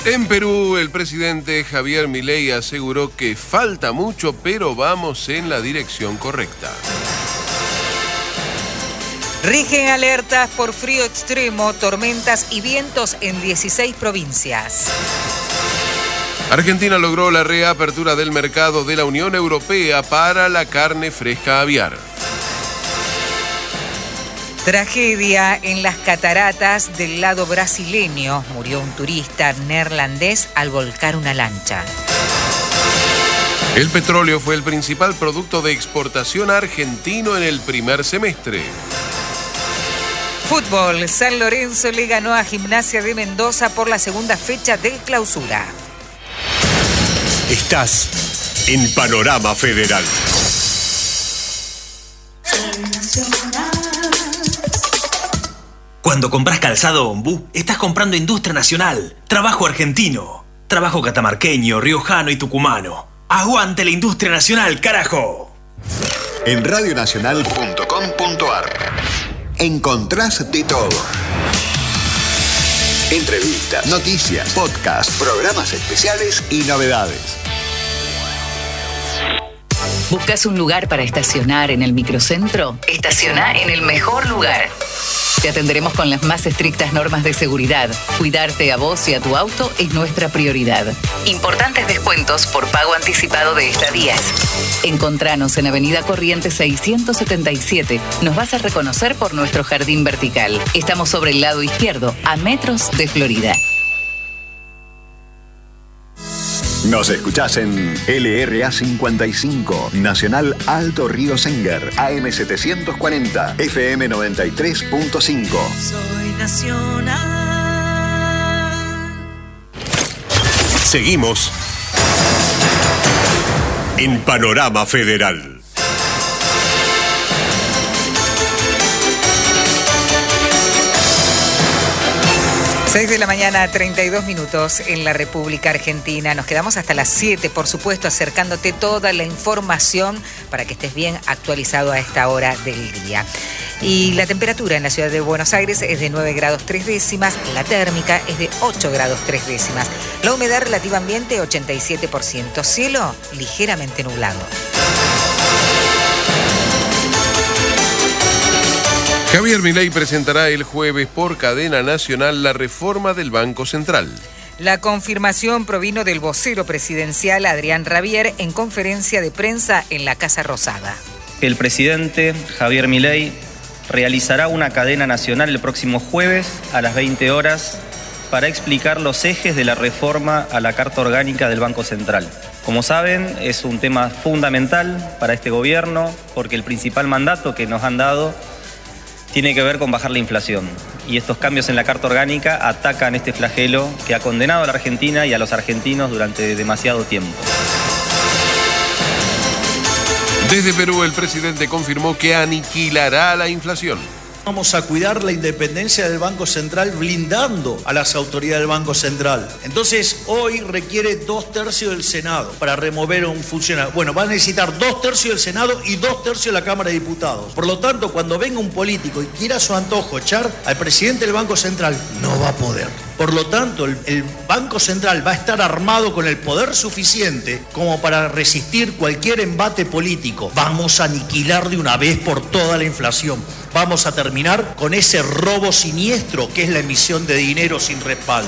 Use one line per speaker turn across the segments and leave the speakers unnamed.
En Perú, el presidente Javier Milei aseguró que falta mucho, pero vamos en la dirección correcta.
Rigen alertas por frío extremo, tormentas y vientos en 16 provincias.
Argentina logró la reapertura del mercado de la Unión Europea para la carne fresca aviar.
Tragedia en las cataratas del lado brasileño. Murió un turista neerlandés al volcar una lancha.
El petróleo fue el principal producto de exportación argentino en el primer semestre.
Fútbol. San Lorenzo le ganó a Gimnasia de Mendoza por la segunda fecha del Clausura.
Estás en Panorama Federal.
Cuando compras calzado Ombú, estás comprando industria nacional, trabajo argentino, trabajo catamarqueño, riojano y tucumano. ¡Aguante la industria nacional, carajo!
En radionacional.com.ar encontrás de todo. Entrevistas, noticias, podcasts, programas especiales y novedades.
¿Buscas un lugar para estacionar en el microcentro? Estaciona en el mejor lugar. Te atenderemos con las más estrictas normas de seguridad. Cuidarte a vos y a tu auto es nuestra prioridad. Importantes descuentos por pago anticipado de estadías. Encontranos en Avenida Corrientes 677. Nos vas a reconocer por nuestro jardín vertical. Estamos sobre el lado izquierdo, a metros de Florida.
Nos escuchás en LRA 55, Nacional Alto Río Senger, AM 740, FM 93.5.
Soy nacional.
Seguimos en Panorama Federal.
6 de la mañana, 32 minutos en la República Argentina. Nos quedamos hasta las 7, por supuesto, acercándote toda la información para que estés bien actualizado a esta hora del día. Y la temperatura en la ciudad de Buenos Aires es de 9 grados 3 décimas, la térmica es de 8 grados 3 décimas. La humedad relativa ambiente 87%, cielo ligeramente nublado.
Javier Milei presentará el jueves por cadena nacional la reforma del Banco Central.
La confirmación provino del vocero presidencial Adrián Rabier en conferencia de prensa en la Casa Rosada.
El presidente Javier Milei realizará una cadena nacional el próximo jueves a las 20 horas para explicar los ejes de la reforma a la Carta Orgánica del Banco Central. Como saben, es un tema fundamental para este gobierno porque el principal mandato que nos han dado tiene que ver con bajar la inflación. Y estos cambios en la Carta Orgánica atacan este flagelo que ha condenado a la Argentina y a los argentinos durante demasiado tiempo.
Desde Perú, el presidente confirmó que aniquilará la inflación.
Vamos a cuidar la independencia del Banco Central blindando a las autoridades del Banco Central. Entonces, hoy requiere 2/3 del Senado para remover a un funcionario. Bueno, va a necesitar 2/3 del Senado y 2/3 de la Cámara de Diputados. Por lo tanto, cuando venga un político y quiera a su antojo echar al presidente del Banco Central, no va a poder. Por lo tanto, el Banco Central va a estar armado con el poder suficiente como para resistir cualquier embate político. Vamos a aniquilar de una vez por toda la inflación. Vamos a terminar con ese robo siniestro que es la emisión de dinero sin respaldo.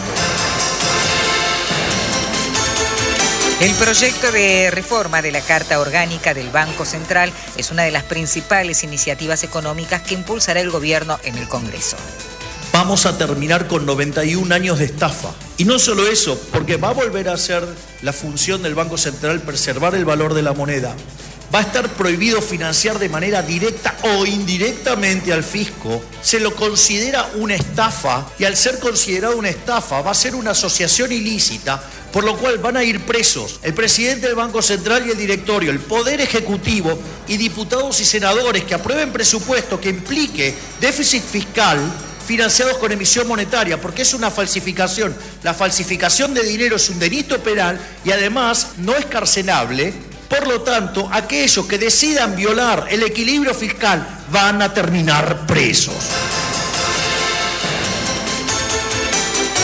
El proyecto de reforma de la Carta Orgánica del Banco Central es una de las principales iniciativas económicas que impulsará el gobierno en el Congreso.
Vamos a terminar con 91 años de estafa. Y no solo eso, porque va a volver a ser la función del Banco Central preservar el valor de la moneda. Va a estar prohibido financiar de manera directa o indirectamente al fisco. Se lo considera una estafa y al ser considerado una estafa va a ser una asociación ilícita, por lo cual van a ir presos el presidente del Banco Central y el directorio, el Poder Ejecutivo y diputados y senadores que aprueben presupuesto que implique déficit fiscal financiados con emisión monetaria, porque es una falsificación. La falsificación de dinero es un delito penal y además no es carcelable. Por lo tanto, aquellos que decidan violar el equilibrio fiscal van a terminar presos.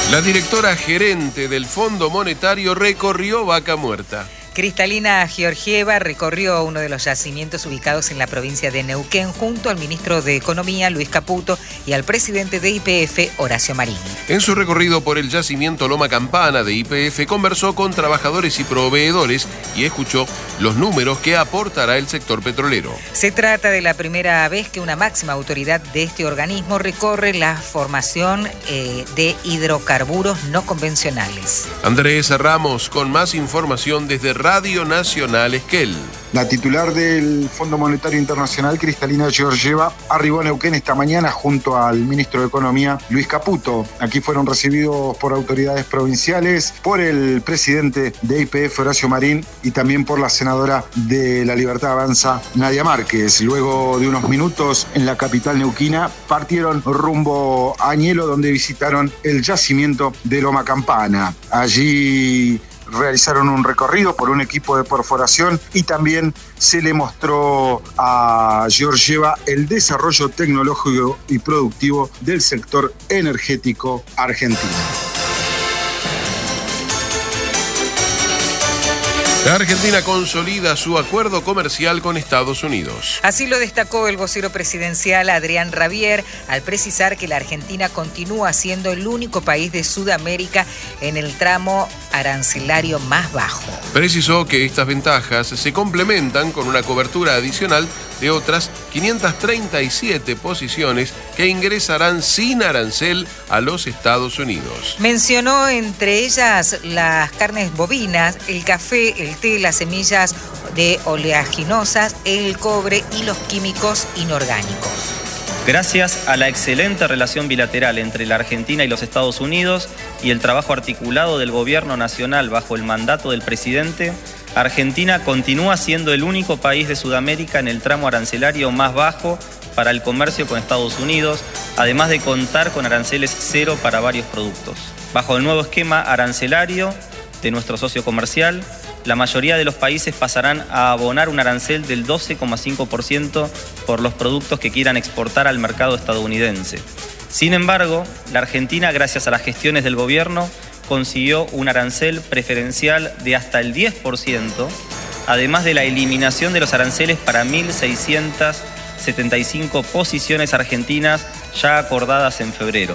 La directora gerente del Fondo Monetario recorrió Vaca Muerta.
Cristalina Georgieva recorrió uno de los yacimientos ubicados en la provincia de Neuquén junto al ministro de Economía, Luis Caputo, y al presidente de YPF, Horacio Marín.
En su recorrido por el yacimiento Loma Campana de YPF, conversó con trabajadores y proveedores y escuchó los números que aportará el sector petrolero.
Se trata de la primera vez que una máxima autoridad de este organismo recorre la formación de hidrocarburos no convencionales.
Andrés Ramos con más información desde Radio Nacional Esquel.
La titular del Fondo Monetario Internacional, Cristalina Georgieva, arribó a Neuquén esta mañana junto al ministro de Economía, Luis Caputo. Aquí fueron recibidos por autoridades provinciales, por el presidente de YPF, Horacio Marín, y también por la senadora de La Libertad Avanza, Nadia Márquez. Luego de unos minutos en la capital neuquina, partieron rumbo a Añelo, donde visitaron el yacimiento de Loma Campana. Allí realizaron un recorrido por un equipo de perforación y también se le mostró a Georgieva el desarrollo tecnológico y productivo del sector energético argentino.
La Argentina consolida su acuerdo comercial con Estados Unidos.
Así lo destacó el vocero presidencial Adrián Rabier al precisar que la Argentina continúa siendo el único país de Sudamérica en el tramo arancelario más bajo.
Precisó que estas ventajas se complementan con una cobertura adicional de otras 537 posiciones que ingresarán sin arancel a los Estados Unidos.
Mencionó entre ellas las carnes bovinas, el café, el té, las semillas de oleaginosas, el cobre y los químicos inorgánicos.
Gracias a la excelente relación bilateral entre la Argentina y los Estados Unidos y el trabajo articulado del gobierno nacional bajo el mandato del presidente, Argentina continúa siendo el único país de Sudamérica en el tramo arancelario más bajo para el comercio con Estados Unidos, además de contar con aranceles cero para varios productos. Bajo el nuevo esquema arancelario de nuestro socio comercial, la mayoría de los países pasarán a abonar un arancel del 12,5% por los productos que quieran exportar al mercado estadounidense. Sin embargo, la Argentina, gracias a las gestiones del gobierno, consiguió un arancel preferencial de hasta el 10%, además de la eliminación de los aranceles para 1.675 posiciones argentinas ya acordadas en febrero.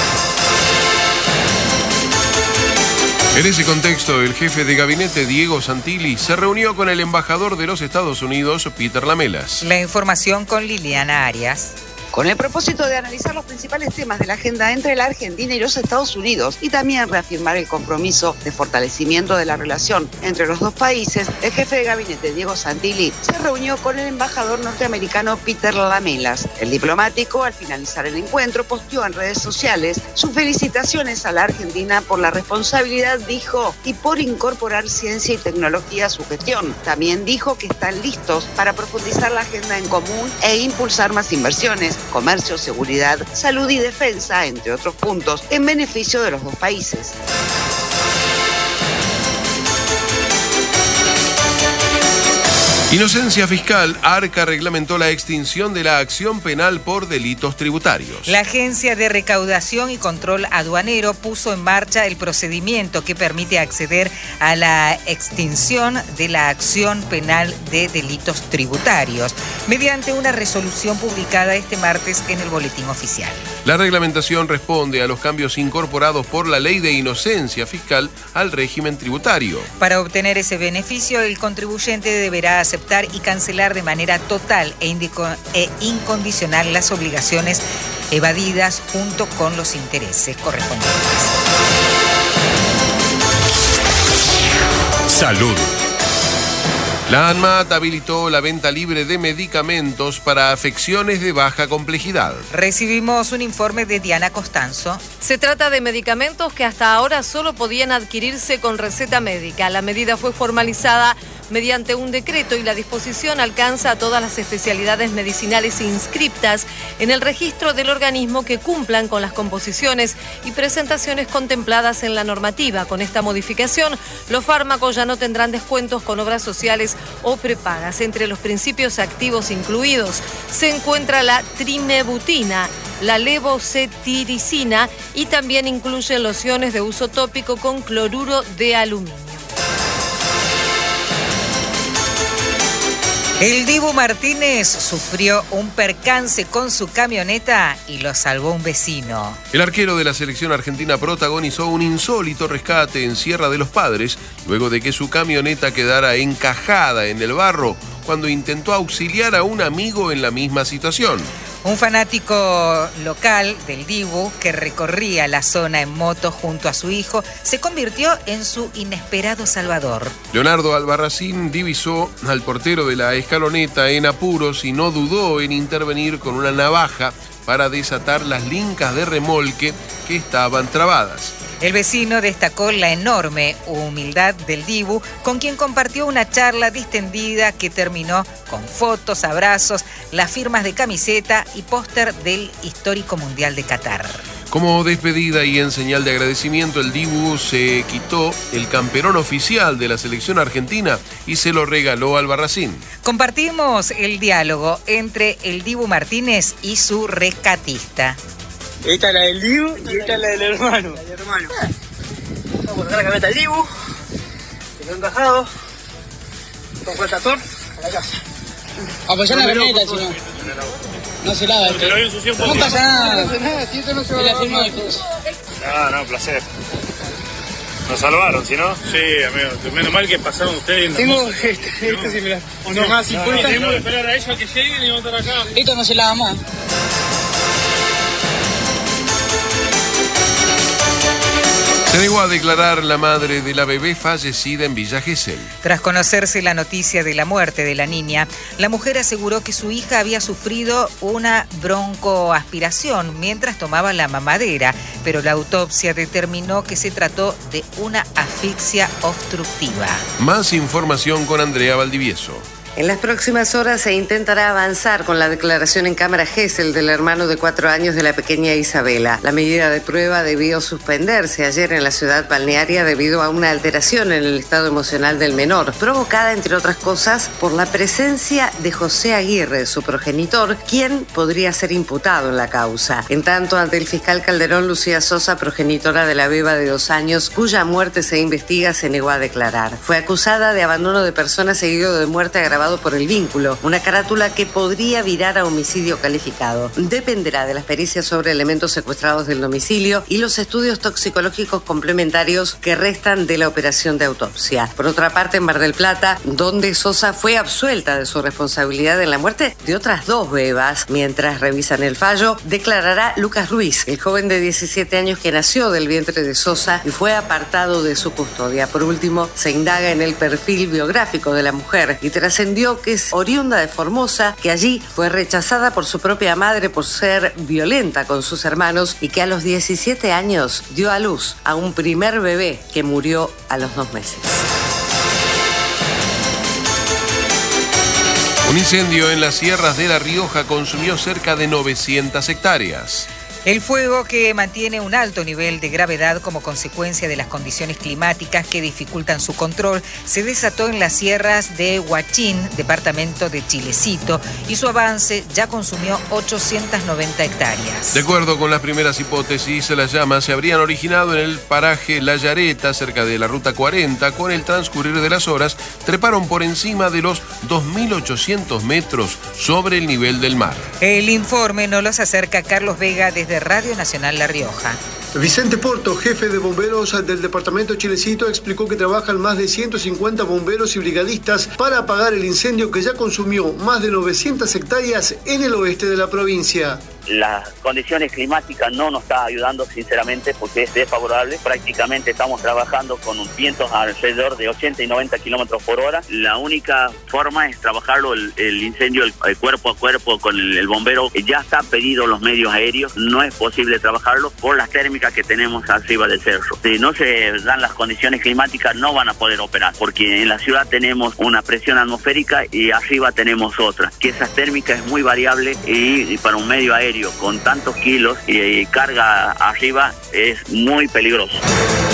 En ese contexto, el jefe de gabinete, Diego Santilli, se reunió con el embajador de los Estados Unidos, Peter Lamelas.
La información con Liliana Arias.
Con el propósito de analizar los principales temas de la agenda entre la Argentina y los Estados Unidos y también reafirmar el compromiso de fortalecimiento de la relación entre los dos países, el jefe de gabinete, Diego Santilli, se reunió con el embajador norteamericano Peter Lamelas. El diplomático, al finalizar el encuentro, posteó en redes sociales sus felicitaciones a la Argentina por la responsabilidad, dijo, y por incorporar ciencia y tecnología a su gestión. También dijo que están listos para profundizar la agenda en común e impulsar más inversiones, comercio, seguridad, salud y defensa, entre otros puntos, en beneficio de los dos países.
Inocencia fiscal, Arca reglamentó la extinción de la acción penal por delitos tributarios.
La Agencia de Recaudación y Control Aduanero puso en marcha el procedimiento que permite acceder a la extinción de la acción penal de delitos tributarios, mediante una resolución publicada este martes en el Boletín Oficial.
La reglamentación responde a los cambios incorporados por la Ley de Inocencia Fiscal al régimen tributario.
Para obtener ese beneficio, el contribuyente deberá aceptar y cancelar de manera total e incondicional las obligaciones evadidas junto con los intereses correspondientes.
Salud. La ANMAT habilitó la venta libre de medicamentos para afecciones de baja complejidad.
Recibimos un informe de Diana Costanzo.
Se trata de medicamentos que hasta ahora solo podían adquirirse con receta médica. La medida fue formalizada mediante un decreto, y la disposición alcanza a todas las especialidades medicinales inscriptas en el registro del organismo que cumplan con las composiciones y presentaciones contempladas en la normativa. Con esta modificación, los fármacos ya no tendrán descuentos con obras sociales o prepagas. Entre los principios activos incluidos se encuentra la trimebutina, la levocetiricina, y también incluye lociones de uso tópico con cloruro de aluminio.
El Dibu Martínez sufrió un percance con su camioneta y lo salvó un vecino.
El arquero de la selección argentina protagonizó un insólito rescate en Sierra de los Padres luego de que su camioneta quedara encajada en el barro cuando intentó auxiliar a un amigo en la misma situación.
Un fanático local del Dibu que recorría la zona en moto junto a su hijo se convirtió en su inesperado salvador.
Leonardo Albarracín divisó al portero de la escaloneta en apuros y no dudó en intervenir con una navaja para desatar las lincas de remolque que estaban trabadas.
El vecino destacó la enorme humildad del Dibu, con quien compartió una charla distendida que terminó con fotos, abrazos, las firmas de camiseta y póster del histórico Mundial de Qatar.
Como despedida y en señal de agradecimiento, el Dibu se quitó el camperón oficial de la selección argentina y se lo regaló al Albarracín.
Compartimos el diálogo entre el Dibu Martínez y su rescatista.
Esta es la del Dibu y esta es la del hermano. Vamos a colocar la camioneta del Dibu, que lo he encajado, con el tractor a la casa. Apoyar la camioneta, si no. No se lava. No pasa nada. No pasa nada, si esto no se va a lavar.
No, placer. Nos salvaron, ¿sí no? Sí, amigo. Menos mal que pasaron ustedes.
Tengo esta similar.
No, más 50. Tenemos que esperar a ellos a que lleguen y montar acá.
Esto no se lava más.
Se negó a declarar la madre de la bebé fallecida en Villa Gesell.
Tras conocerse la noticia de la muerte de la niña, la mujer aseguró que su hija había sufrido una broncoaspiración mientras tomaba la mamadera, pero la autopsia determinó que se trató de una asfixia obstructiva.
Más información con Andrea Valdivieso.
En las próximas horas se intentará avanzar con la declaración en Cámara Gesell del hermano de 4 años de la pequeña Isabela. La medida de prueba debió suspenderse ayer en la ciudad balnearia debido a una alteración en el estado emocional del menor, provocada, entre otras cosas, por la presencia de José Aguirre, su progenitor, quien podría ser imputado en la causa. En tanto, ante el fiscal Calderón, Lucía Sosa, progenitora de la beba de 2 años, cuya muerte se investiga, se negó a declarar. Fue acusada de abandono de persona seguido de muerte agravado por el vínculo, una carátula que podría virar a homicidio calificado. Dependerá de las pericias sobre elementos secuestrados del domicilio y los estudios toxicológicos complementarios que restan de la operación de autopsia. Por otra parte, en Mar del Plata, donde Sosa fue absuelta de su responsabilidad en la muerte de otras 2 bebas, mientras revisan el fallo, declarará Lucas Ruiz, el joven de 17 años que nació del vientre de Sosa y fue apartado de su custodia. Por último, se indaga en el perfil biográfico de la mujer y trascendió que es oriunda de Formosa, que allí fue rechazada por su propia madre por ser violenta con sus hermanos y que a los 17 años dio a luz a un primer bebé que murió a los 2 meses.
Un incendio en las sierras de La Rioja consumió cerca de 900 hectáreas.
El fuego, que mantiene un alto nivel de gravedad como consecuencia de las condiciones climáticas que dificultan su control, se desató en las sierras de Huachín, departamento de Chilecito, y su avance ya consumió 890 hectáreas.
De acuerdo con las primeras hipótesis, las llamas se habrían originado en el paraje La Yareta, cerca de la Ruta 40. Con el transcurrir de las horas, treparon por encima de los 2.800 metros sobre el nivel del mar.
El informe nos los acerca Carlos Vega desde Radio Nacional La Rioja.
Vicente Porto, jefe de bomberos del departamento Chilecito, explicó que trabajan más de 150 bomberos y brigadistas para apagar el incendio que ya consumió más de 900 hectáreas en el oeste de la provincia.
Las condiciones climáticas no nos está ayudando sinceramente porque es desfavorable. Prácticamente estamos trabajando con vientos alrededor de 80 y 90 kilómetros por hora. La única forma es trabajarlo el incendio el cuerpo a cuerpo con el bombero. Ya está pedido los medios aéreos, no es posible trabajarlo por las térmicas que tenemos arriba del cerro. Si no se dan las condiciones climáticas no van a poder operar porque en la ciudad tenemos una presión atmosférica y arriba tenemos otra, que esa térmica es muy variable y para un medio aéreo con tantos kilos y carga arriba es muy peligroso.